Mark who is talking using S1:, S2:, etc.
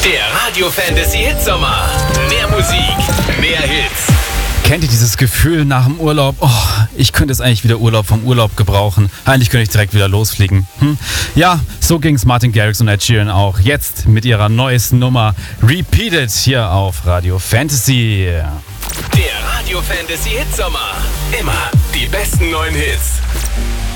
S1: Der Radio Fantasy Hitsommer. Mehr Musik, mehr Hits.
S2: Kennt ihr dieses Gefühl nach dem Urlaub? Oh, ich könnte jetzt eigentlich wieder Urlaub vom Urlaub gebrauchen. Eigentlich könnte ich direkt wieder losfliegen. Ja, so ging's Martin Garrix und Ed Sheeran auch. Jetzt mit ihrer neuesten Nummer Repeated hier auf Radio Fantasy.
S1: Der Radio Fantasy Hitsommer. Immer die besten neuen Hits.